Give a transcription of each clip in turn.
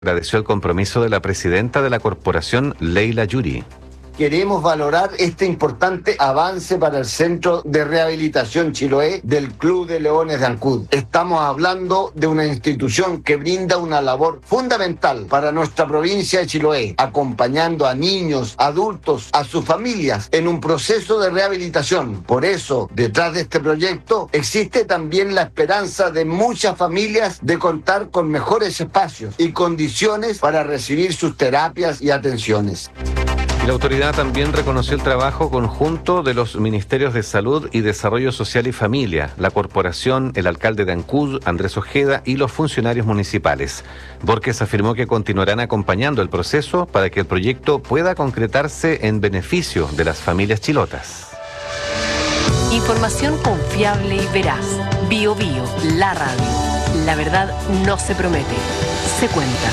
Agradeció el compromiso de la presidenta de la corporación, Leila Yuri. Queremos valorar este importante avance para el Centro de Rehabilitación Chiloé del Club de Leones de Ancud. Estamos hablando de una institución que brinda una labor fundamental para nuestra provincia de Chiloé, acompañando a niños, adultos, a sus familias en un proceso de rehabilitación. Por eso, detrás de este proyecto existe también la esperanza de muchas familias de contar con mejores espacios y condiciones para recibir sus terapias y atenciones. Y la autoridad también reconoció el trabajo conjunto de los Ministerios de Salud y Desarrollo Social y Familia, la corporación, el alcalde de Ancud, Andrés Ojeda, y los funcionarios municipales. Borges afirmó que continuarán acompañando el proceso para que el proyecto pueda concretarse en beneficio de las familias chilotas. Información confiable y veraz. Bio Bio, la radio. La verdad no se promete, se cuenta.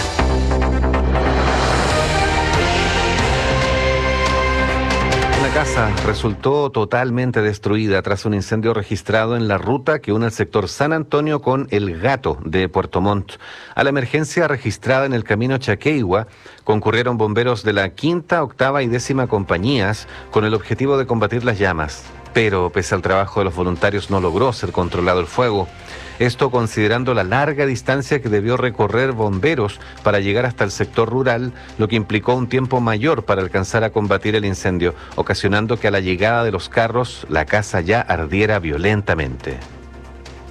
Una casa resultó totalmente destruida tras un incendio registrado en la ruta que une el sector San Antonio con El Gato de Puerto Montt. A la emergencia registrada en el camino Chaqueigua concurrieron bomberos de la 5ª, 8ª y 10ª compañías con el objetivo de combatir las llamas. Pero pese al trabajo de los voluntarios no logró ser controlado el fuego. Esto considerando la larga distancia que debió recorrer bomberos para llegar hasta el sector rural, lo que implicó un tiempo mayor para alcanzar a combatir el incendio, ocasionando que a la llegada de los carros la casa ya ardiera violentamente.